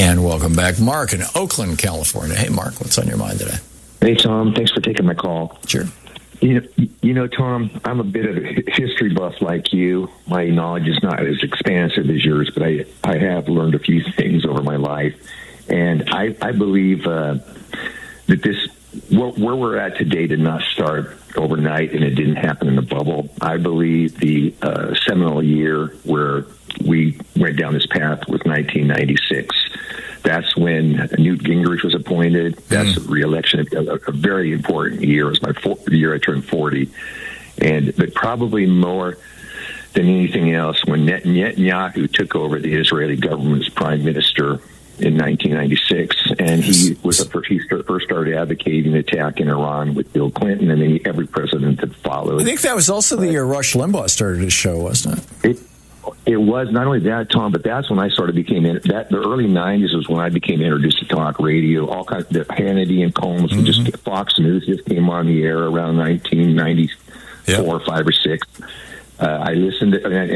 And welcome back, Mark in Oakland, California. Hey, Mark, what's on your mind today? Hey, Tom. Thanks for taking my call. Sure. You know, Tom, I'm a bit of a history buff like you. My knowledge is not as expansive as yours, but I have learned a few things over my life. And I believe that where we're at today did not start overnight, and it didn't happen in a bubble. I believe the seminal year where we went down this path was 1996. That's when Newt Gingrich was appointed. That's the re-election, a very important year. It was the year I turned 40. But probably more than anything else, when Netanyahu took over the Israeli government as prime minister in 1996, and he first started advocating an attack in Iran with Bill Clinton, and then every president that followed. I think that was also the year Rush Limbaugh started his show, wasn't it? It was not only that, Tom, but that's when I the early 90s was when I became introduced to talk radio. All kinds of Hannity and Combs, just Fox News just came on the air around 1994, 5 or 6. I listened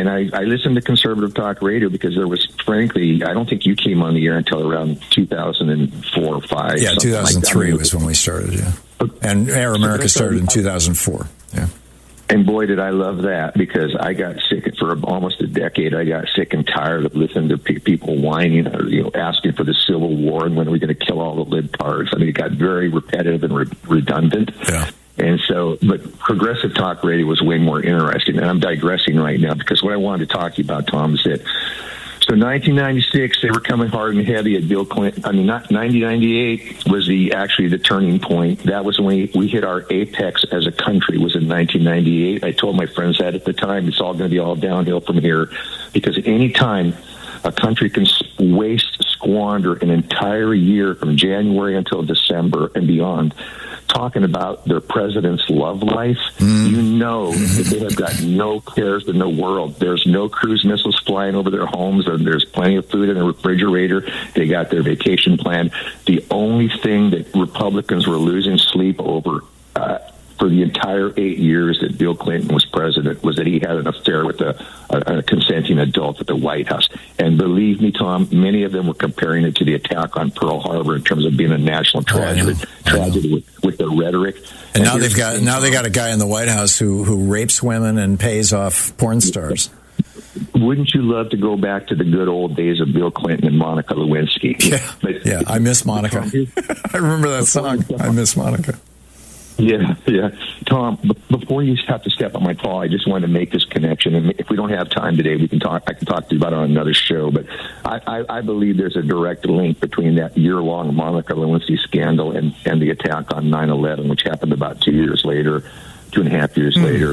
to conservative talk radio because there was, frankly, I don't think you came on the air until around 2004 or 5. Yeah, 2003 was when we started. Yeah, and Air America started in 2004. Yeah. And boy, did I love that, because I got sick for almost a decade. I got sick and tired of listening to people whining, or, asking for the Civil War and when are we going to kill all the libtards. I mean, it got very repetitive and redundant. Yeah. And so, but progressive talk radio was way more interesting. And I'm digressing right now, because what I wanted to talk to you about, Tom, is that so 1996, they were coming hard and heavy at Bill Clinton. I mean, 1998 was actually the turning point. That was when we hit our apex as a country, was in 1998. I told my friends that at the time, it's all going to be all downhill from here, because any time a country can squander an entire year from January until December and beyond, talking about their president's love life, you know that they have got no cares in the world. There's no cruise missiles flying over their homes, and there's plenty of food in the refrigerator. They got their vacation plan. The only thing that Republicans were losing sleep over for the entire 8 years that Bill Clinton was president was that he had an affair with a consenting adult at the White House. And believe me, Tom, many of them were comparing it to the attack on Pearl Harbor in terms of being a national tragedy with their rhetoric. And now they got a guy in the White House who rapes women and pays off porn stars. Wouldn't you love to go back to the good old days of Bill Clinton and Monica Lewinsky? Yeah, I miss Monica. I remember that song, I Miss Monica. Yeah. Tom, before you have to step on my call, I just wanted to make this connection. And if we don't have time today, I can talk to you about it on another show. But I believe there's a direct link between that year-long Monica Lewinsky scandal and the attack on 9/11, which happened about 2 years later, 2.5 years later.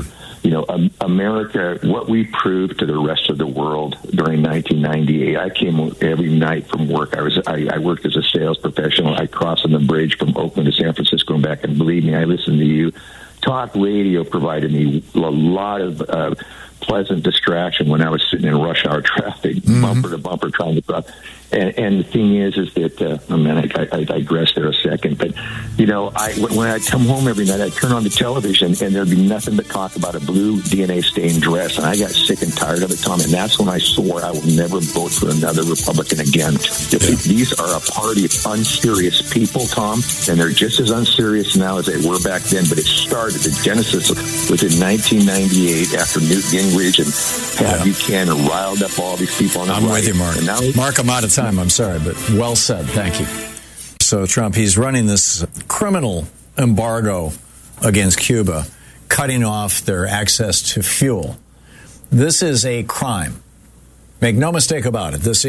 America, what we proved to the rest of the world during 1998. I came every night from work. I worked as a sales professional. I crossed on the bridge from Oakland to San Francisco and back, and believe me, I listened to you. Talk radio provided me a lot of pleasant distraction when I was sitting in rush hour traffic, bumper to bumper, trying to cross. And the thing is that, I digress there a second, but, when I come home every night, I turn on the television and there'd be nothing but talk about a blue DNA-stained dress, and I got sick and tired of it, Tom, and that's when I swore I would never vote for another Republican again. These are a party of unserious people, Tom, and they're just as unserious now as they were back then, but it started, the genesis was in 1998 after Newt Gingrich and Pat Buchanan riled up all these people on the right. I'm with you, Mark. And now, Mark, I'm out of time. I'm sorry, but well said. Thank you. So Trump, he's running this criminal embargo against Cuba, cutting off their access to fuel. This is a crime. Make no mistake about it. This,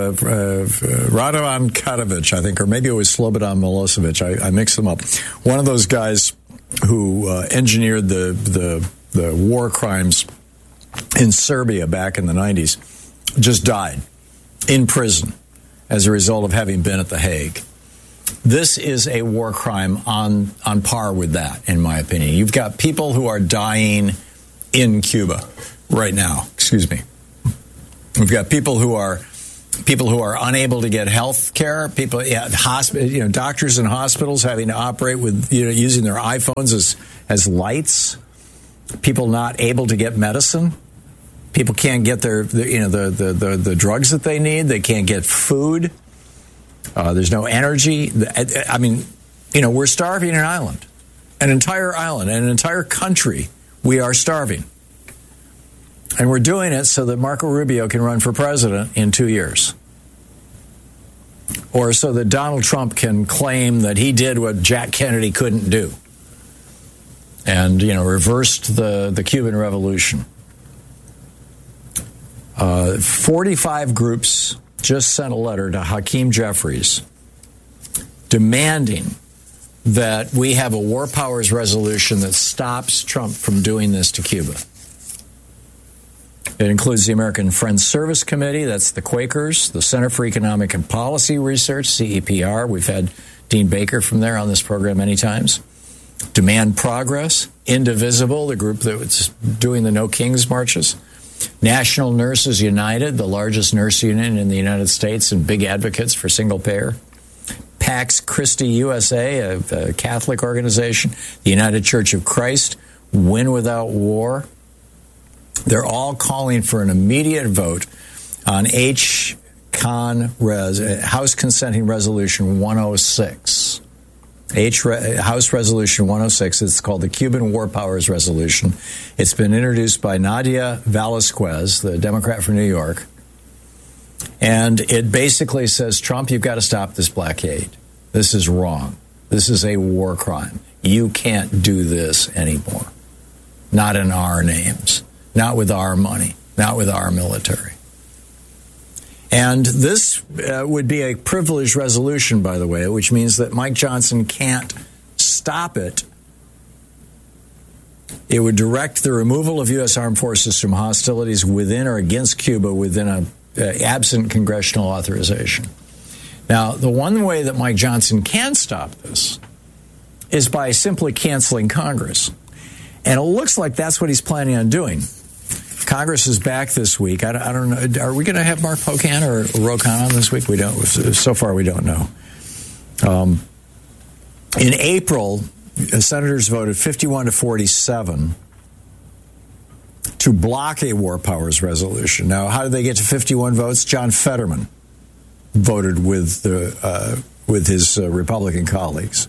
Radovan Karadzic, I think, or maybe it was Slobodan Milosevic. I mixed them up. One of those guys who engineered the war crimes in Serbia back in the 90s just died in prison as a result of having been at The Hague. This is a war crime on par with that, in my opinion. You've got people who are dying in Cuba right now. Excuse me. We've got people who are unable to get health care. People, doctors in hospitals having to operate with using their iPhones as lights. People not able to get medicine. People can't get the drugs that they need. They can't get food. There's no energy. I mean, you know, we're starving an island, an entire country. We are starving. And we're doing it so that Marco Rubio can run for president in 2 years. Or so that Donald Trump can claim that he did what Jack Kennedy couldn't do. And, you know, reversed the Cuban Revolution. 45 groups just sent a letter to Hakeem Jeffries demanding that we have a war powers resolution that stops Trump from doing this to Cuba. It includes the American Friends Service Committee, that's the Quakers, the Center for Economic and Policy Research, CEPR. We've had Dean Baker from there on this program many times. Demand Progress, Indivisible, the group that was doing the No Kings marches. National Nurses United, the largest nurse union in the United States and big advocates for single payer. Pax Christi USA, a Catholic organization. The United Church of Christ, Win Without War. They're all calling for an immediate vote on House Consenting Resolution 106. House Resolution 106. It's called the Cuban War Powers Resolution. It's been introduced by Nadia Velasquez, the Democrat from New York. And it basically says, Trump, you've got to stop this blockade. This is wrong. This is a war crime. You can't do this anymore. Not in our names. Not with our money. Not with our military. And this would be a privileged resolution, by the way, which means that Mike Johnson can't stop it. It would direct the removal of U.S. armed forces from hostilities within or against Cuba within a absent congressional authorization. Now, the one way that Mike Johnson can stop this is by simply canceling Congress. And it looks like that's what he's planning on doing. Congress is back this week. I don't know. Are we going to have Mark Pocan or Rokan on this week? We don't. So far, we don't know. In April, senators voted 51-47 to block a war powers resolution. Now, how did they get to 51 votes? John Fetterman voted with his Republican colleagues.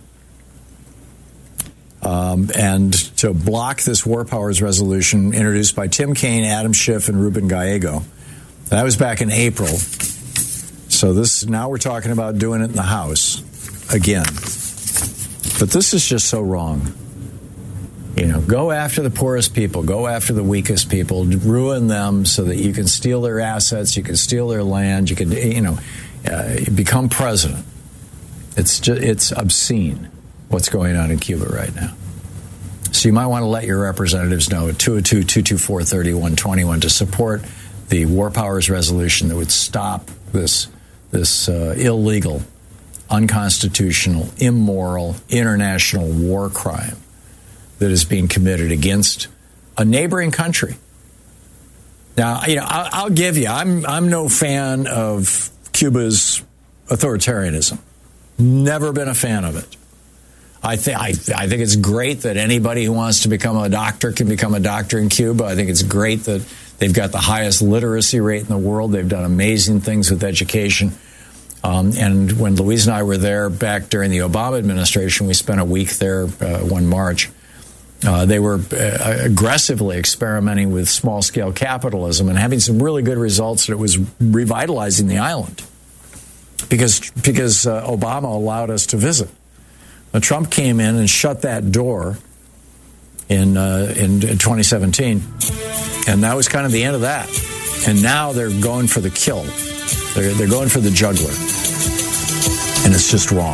And to block this war powers resolution introduced by Tim Kaine, Adam Schiff, and Ruben Gallego. That was back in April. So now we're talking about doing it in the House again. But this is just so wrong. You know, go after the poorest people, go after the weakest people, ruin them so that you can steal their assets, you can steal their land, you can, become president. It's obscene what's going on in Cuba right now. So you might want to let your representatives know at 202-224-3121 to support the war powers resolution that would stop this illegal, unconstitutional, immoral, international war crime that is being committed against a neighboring country. Now, I'll give you, I'm no fan of Cuba's authoritarianism. Never been a fan of it. I think it's great that anybody who wants to become a doctor can become a doctor in Cuba. I think it's great that they've got the highest literacy rate in the world. They've done amazing things with education. And when Louise and I were there back during the Obama administration, we spent a week there one March. They were aggressively experimenting with small-scale capitalism and having some really good results. That it was revitalizing the island because Obama allowed us to visit. Now, Trump came in and shut that door in 2017, and that was kind of the end of that. And now they're going for the kill. They're going for the jugular, and it's just wrong.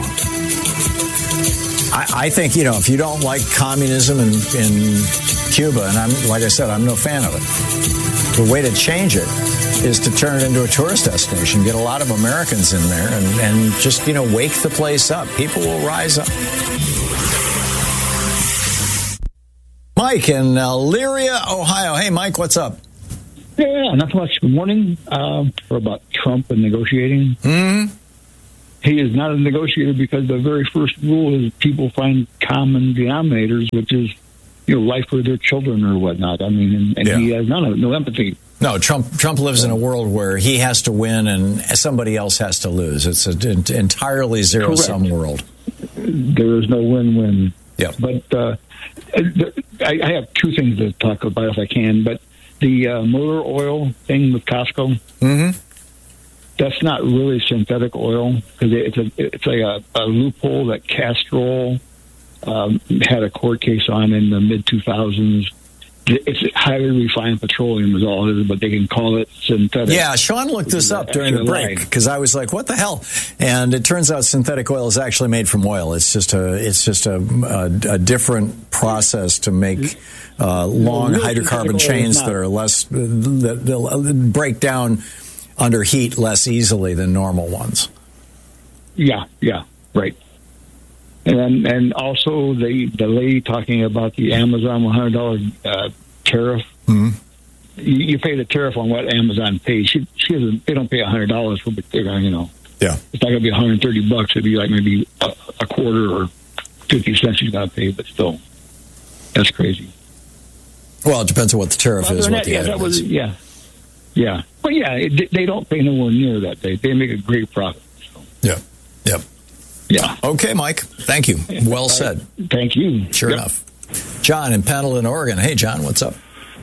I think, if you don't like communism in Cuba, and like I said, I'm no fan of it, the way to change it is to turn it into a tourist destination, get a lot of Americans in there, and just, wake the place up. People will rise up. Mike in Elyria, Ohio. Hey, Mike, what's up? Yeah, not much. Good morning. About Trump and negotiating. Mm-hmm. He is not a negotiator because the very first rule is people find common denominators, which is, life for their children or whatnot. I mean, and he has no empathy. No, Trump lives in a world where he has to win and somebody else has to lose. It's an entirely zero-sum world. There is no win-win. Yeah. But I have two things to talk about if I can. But the motor oil thing with Costco, that's not really synthetic oil because it's like a loophole that Castrol had a court case on in the mid-2000s. It's highly refined petroleum is all it is, but they can call it synthetic. Yeah, Sean looked this up during the break because I was like, "What the hell?" And it turns out synthetic oil is actually made from oil. It's just a different process to make long hydrocarbon chains that are less that break down under heat less easily than normal ones. Yeah, right. And also the lady talking about the Amazon $100 tariff. Mm-hmm. You pay the tariff on what Amazon pays. She doesn't. They don't pay $100 for, but they're going. Yeah. It's not going to be $130. It'd be like maybe a quarter or 50 cents she's got to pay. But still, that's crazy. Well, it depends on what the tariff is. What the item is. Yeah. Well, they don't pay nowhere near that. They make a great profit. So. Yeah. Yep. Yeah. Okay, Mike. Thank you. Well said. Thank you. Sure enough. John in Pendleton, Oregon. Hey, John, what's up?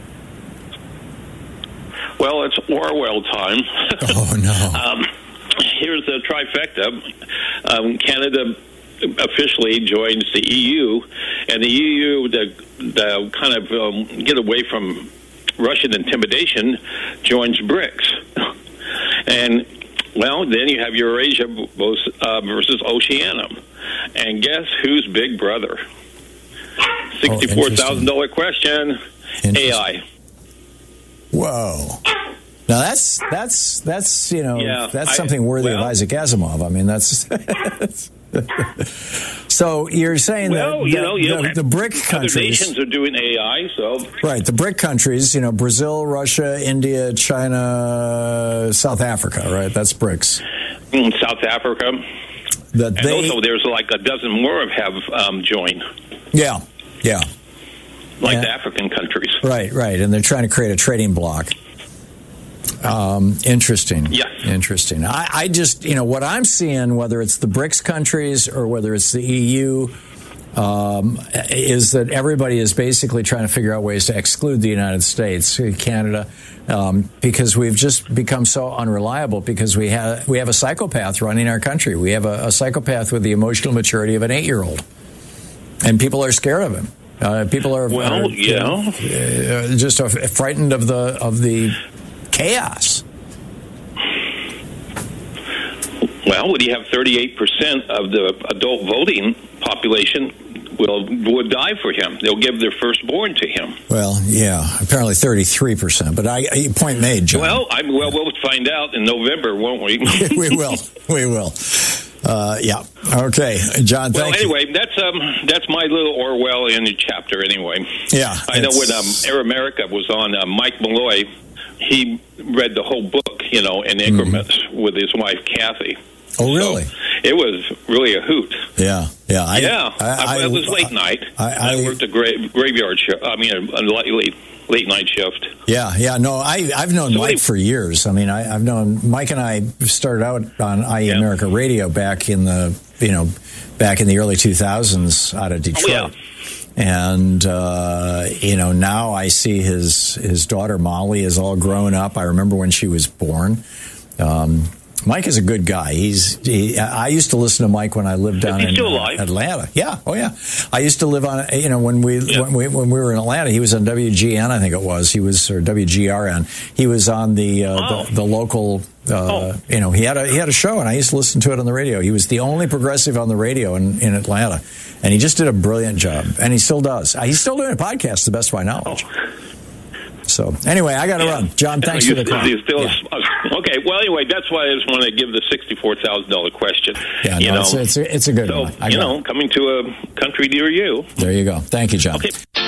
Well, it's Orwell time. Oh, no. Here's the trifecta. Canada officially joins the EU, and the EU, the kind of get away from Russian intimidation, joins BRICS. And well, then you have Eurasia versus Oceania. And guess who's big brother? $64,000 question, AI. Whoa. Now that's that's something worthy of Isaac Asimov. I mean, that's So you're saying the BRIC countries, other nations are doing AI, so right, the BRIC countries, Brazil, Russia, India, China, South Africa, right? That's BRICS. South Africa. Also, there's like a dozen more have joined. Yeah. Like the African countries. Right, and they're trying to create a trading bloc. Interesting. Yes. Interesting. I just, what I'm seeing, whether it's the BRICS countries or whether it's the EU, is that everybody is basically trying to figure out ways to exclude the United States, Canada, because we've just become so unreliable because we have a psychopath running our country. We have a psychopath with the emotional maturity of an 8-year-old. And people are scared of him. People are just frightened of the chaos. Well, when you have 38% of the adult voting population would die for him. They'll give their firstborn to him. Well, yeah, apparently 33%. But point made, John. Well, we'll find out in November, won't we? We will. Yeah. Okay, John. Thank you. Anyway, that's my little Orwellian chapter. Anyway. Yeah. I know when Air America was on, Mike Malloy, he read the whole book, in increments with his wife Kathy. Oh, really? So it was really a hoot. Yeah. It was late night. I worked a graveyard shift. I mean, a late night shift. Yeah. No, I've known Mike for years. I mean, I've known Mike and I started out on IE America Radio back in the early 2000s out of Detroit. Oh, yeah. And now I see his daughter Molly is all grown up. I remember when she was born. Mike is a good guy. I used to listen to Mike when I lived down in Atlanta. Yeah. Oh, yeah. I used to live on, when we were in Atlanta, he was on WGN, I think it was. Or WGRN. He was on the local, he had a show, and I used to listen to it on the radio. He was the only progressive on the radio in Atlanta. And he just did a brilliant job. And he still does. He's still doing a podcast, to the best of my knowledge. So, anyway, I got to run. John, thanks for the call. Okay, well, anyway, that's why I just want to give the $64,000 question. Yeah, no, it's a good one. Coming to a country near you. There you go. Thank you, John. Okay.